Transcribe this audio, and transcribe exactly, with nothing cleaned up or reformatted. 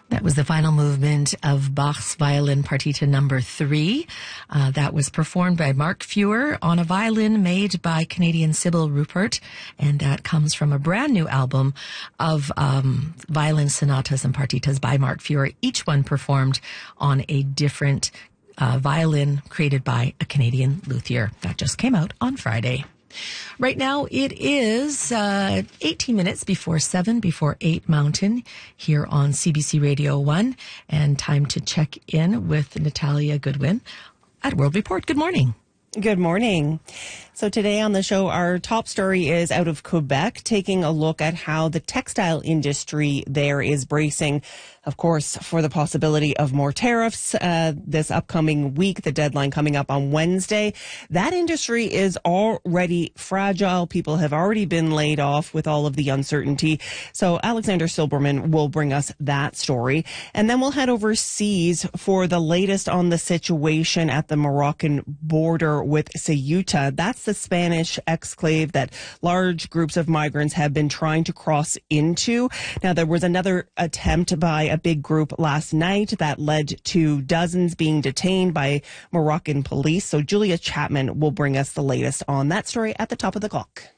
That was the final movement of Bach's Violin Partita number three. Uh, that was performed by Mark Feuer on a violin made by Canadian Sybil Rupert, and that comes from a brand new album of um, violin sonatas and partitas by Mark Feuer, each one performed on a different uh, violin created by a Canadian luthier. That just came out on Friday. Right now, it is uh, eighteen minutes before seven, before eight Mountain, here on C B C Radio one, and time to check in with Natalia Goodwin at World Report. Good morning. Good morning. So today on the show, our top story is out of Quebec, taking a look at how the textile industry there is bracing, of course, for the possibility of more tariffs uh, this upcoming week, the deadline coming up on Wednesday. That industry is already fragile. People have already been laid off with all of the uncertainty. So Alexander Silberman will bring us that story. And then we'll head overseas for the latest on the situation at the Moroccan border with Ceuta. That's the Spanish exclave that large groups of migrants have been trying to cross into. Now, there was another attempt by a big group last night that led to dozens being detained by Moroccan police. So Julia Chapman will bring us the latest on that story at the top of the clock.